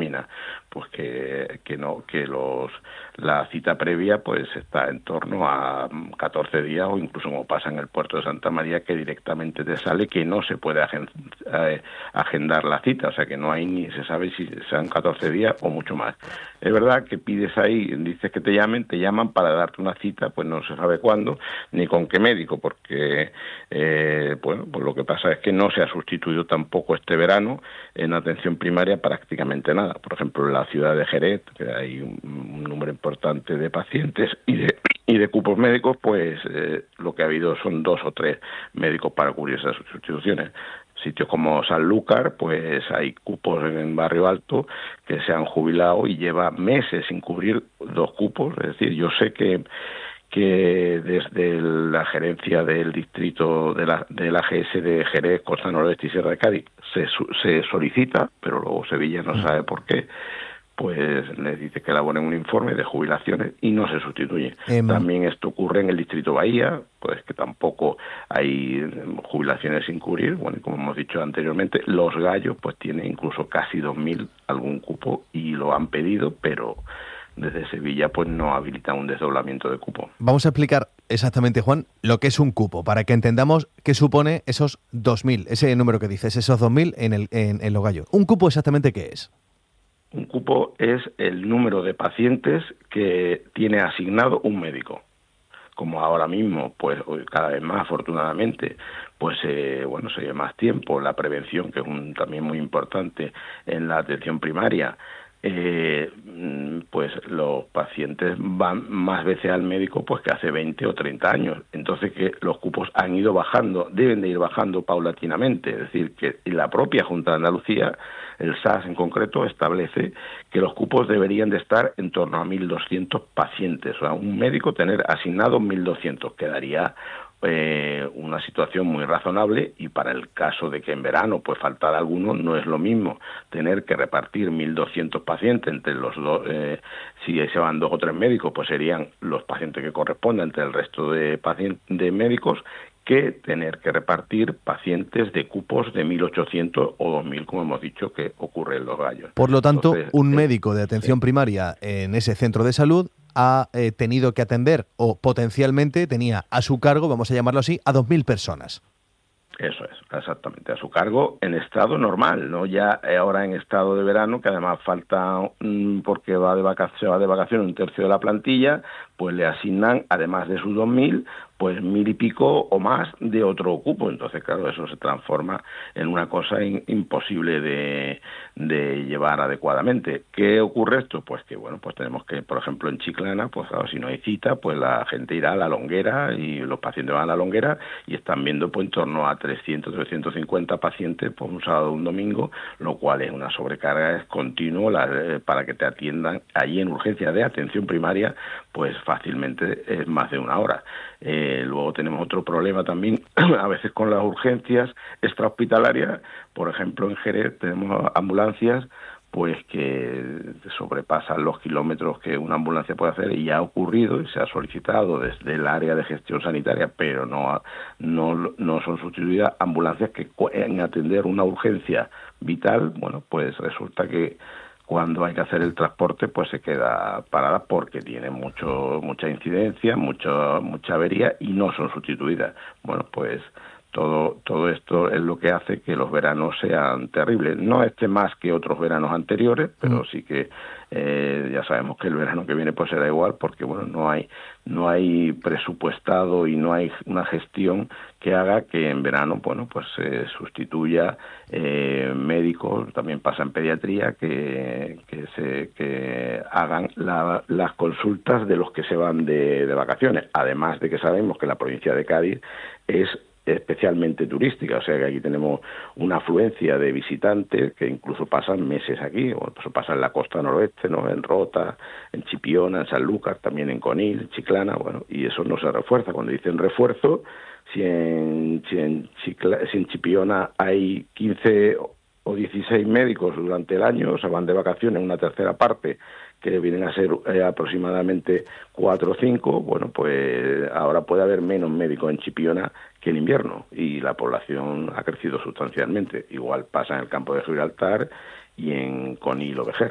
determina? Pues la cita previa pues está en torno a 14 días, o incluso como pasa en el puerto de Santa María, que directamente te sale que no se puede agendar la cita, o sea que no hay ni se sabe si sean 14 días o mucho más. Es verdad que pides ahí, dices que te llaman para darte una cita, pues no se sabe cuándo ni con qué médico, porque pues lo que pasa es que no se ha sustituido tampoco este verano en atención primaria prácticamente nada. Por ejemplo, en la ciudad de Jerez, que hay un número importante de pacientes y de cupos médicos, pues lo que ha habido son 2 o 3 médicos para cubrir esas sustituciones. Sitios como Sanlúcar, pues hay cupos en Barrio Alto que se han jubilado y lleva meses sin cubrir 2 cupos. Es decir, yo sé que desde la gerencia del distrito de la AGS de Jerez, Costa Noroeste y Sierra de Cádiz se solicita, pero luego Sevilla no sabe por qué, pues les dice que elaboren un informe de jubilaciones y no se sustituye. También esto ocurre en el distrito Bahía, pues que tampoco hay jubilaciones sin cubrir. Bueno, y como hemos dicho anteriormente, Los Gallos pues tiene incluso casi 2.000 algún cupo y lo han pedido, pero desde Sevilla pues no habilita un desdoblamiento de cupo. Vamos a explicar exactamente, Juan, lo que es un cupo, para que entendamos qué supone esos 2.000, ese número que dices, esos 2.000 en Los Gallos. ¿Un cupo exactamente qué es? Un cupo es el número de pacientes que tiene asignado un médico. Como ahora mismo, pues cada vez más, afortunadamente, pues se lleva más tiempo la prevención, que es también muy importante en la atención primaria. Pues los pacientes van más veces al médico pues que hace 20 o 30 años. Entonces que los cupos han ido bajando, deben de ir bajando paulatinamente. Es decir, que la propia Junta de Andalucía, el SAS en concreto, establece que los cupos deberían de estar en torno a 1.200 pacientes. O sea, un médico tener asignado 1.200 quedaría una situación muy razonable, y para el caso de que en verano pues faltara alguno, no es lo mismo tener que repartir 1.200 pacientes entre los dos. Si se van 2 o 3 médicos, pues serían los pacientes que correspondan entre el resto de médicos, que tener que repartir pacientes de cupos de 1.800 o 2.000, como hemos dicho que ocurre en Los Gallos. Por lo tanto, entonces, un médico de atención primaria en ese centro de salud ha tenido que atender, o potencialmente tenía a su cargo, vamos a llamarlo así, a 2.000 personas. Eso es, exactamente, a su cargo en estado normal, no ya ahora en estado de verano, que además falta, porque se va de vacaciones un tercio de la plantilla, pues le asignan, además de sus 2.000, pues 1.000 y pico o más de otro cupo. Entonces, claro, eso se transforma en una cosa imposible de llevar adecuadamente. ¿Qué ocurre esto? Pues que, bueno, pues tenemos que, por ejemplo, en Chiclana, pues claro, si no hay cita, pues la gente irá a la Longuera y los pacientes van a la Longuera y están viendo pues en torno a 300, 350 pacientes por un sábado o un domingo, lo cual es una sobrecarga, es continuo para que te atiendan allí en urgencia de atención primaria, pues fácilmente es más de 1 hora. Luego tenemos otro problema también, a veces con las urgencias extrahospitalarias. Por ejemplo, en Jerez tenemos ambulancias pues que sobrepasan los kilómetros que una ambulancia puede hacer, y ya ha ocurrido y se ha solicitado desde el área de gestión sanitaria, pero no son sustituidas ambulancias que en atender una urgencia vital. Bueno, pues resulta que cuando hay que hacer el transporte pues se queda parada porque tiene mucha incidencia, mucha avería, y no son sustituidas. Bueno, pues todo esto es lo que hace que los veranos sean terribles. No más que otros veranos anteriores, pero sí que ya sabemos que el verano que viene pues será igual, porque bueno, no hay presupuestado y no hay una gestión que haga que en verano, bueno, pues se sustituya médicos. También pasa en pediatría que hagan las consultas de los que se van de vacaciones, además de que sabemos que la provincia de Cádiz es especialmente turística, o sea que aquí tenemos una afluencia de visitantes que incluso pasan meses aquí, o pues pasan en la costa noroeste, ¿no? En Rota, en Chipiona, en Sanlúcar, también en Conil, en Chiclana, bueno, y eso no se refuerza. Cuando dicen refuerzo, si en Chipiona hay 15 o 16 médicos durante el año, o sea, van de vacaciones una tercera parte, que vienen a ser aproximadamente 4 o 5, bueno, pues ahora puede haber menos médicos en Chipiona que en invierno, y la población ha crecido sustancialmente. Igual pasa en el campo de Gibraltar y en Conil o Vejer.